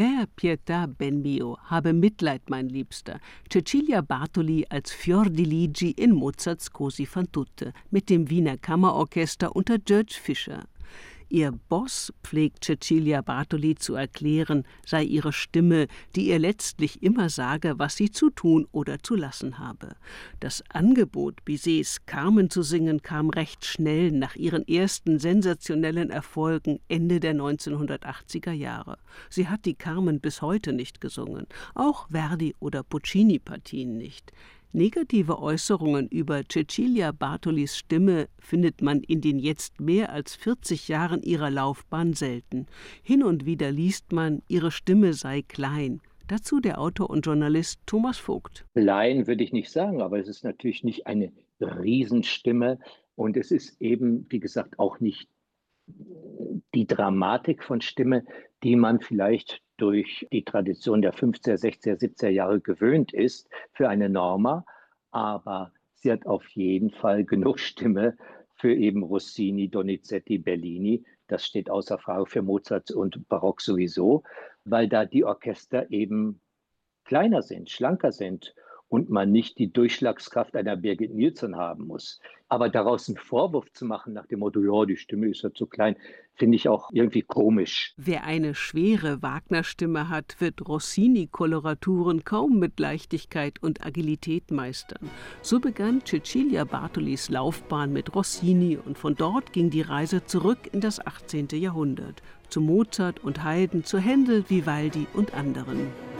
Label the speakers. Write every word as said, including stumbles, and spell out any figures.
Speaker 1: Per pietà ben mio, habe Mitleid, mein Liebster. Cecilia Bartoli als Fior di Ligi in Mozarts Così fan tutte mit dem Wiener Kammerorchester unter George Fischer. Ihr Boss, pflegt Cecilia Bartoli zu erklären, sei ihre Stimme, die ihr letztlich immer sage, was sie zu tun oder zu lassen habe. Das Angebot, Bizets Carmen zu singen, kam recht schnell nach ihren ersten sensationellen Erfolgen Ende der neunzehnhundertachtziger Jahre. Sie hat die Carmen bis heute nicht gesungen, auch Verdi- oder Puccini-Partien nicht. Negative Äußerungen über Cecilia Bartolis Stimme findet man in den jetzt mehr als vierzig Jahren ihrer Laufbahn selten. Hin und wieder liest man, ihre Stimme sei klein. Dazu der Autor und Journalist Thomas Vogt.
Speaker 2: Klein würde ich nicht sagen, aber es ist natürlich nicht eine Riesenstimme und es ist eben, wie gesagt, auch nicht die Dramatik von Stimme, die man vielleicht durch die Tradition der fünfziger, sechziger, siebziger Jahre gewöhnt ist für eine Norma, aber sie hat auf jeden Fall genug Stimme für eben Rossini, Donizetti, Bellini. Das steht außer Frage für Mozart und Barock sowieso, weil da die Orchester eben kleiner sind, schlanker sind und man nicht die Durchschlagskraft einer Birgit Nilsson haben muss. Aber daraus einen Vorwurf zu machen nach dem Motto, ja, die Stimme ist ja zu klein, finde ich auch irgendwie komisch.
Speaker 1: Wer eine schwere Wagner-Stimme hat, wird Rossini-Koloraturen kaum mit Leichtigkeit und Agilität meistern. So begann Cecilia Bartolis Laufbahn mit Rossini und von dort ging die Reise zurück in das achtzehnte Jahrhundert. Zu Mozart und Haydn, zu Händel, Vivaldi und anderen.